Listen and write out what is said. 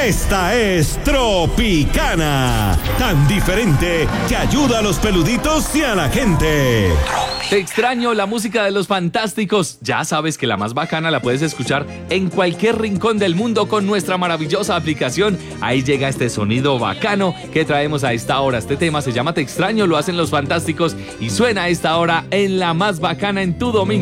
Esta es Tropicana, tan diferente que ayuda a los peluditos y a la gente. Te extraño, la música de Los Fantásticos. Ya sabes que la más bacana la puedes escuchar en cualquier rincón del mundo con nuestra maravillosa aplicación. Ahí llega este sonido bacano que traemos a esta hora. Este tema se llama Te extraño, lo hacen Los Fantásticos y suena a esta hora en la más bacana en tu domingo.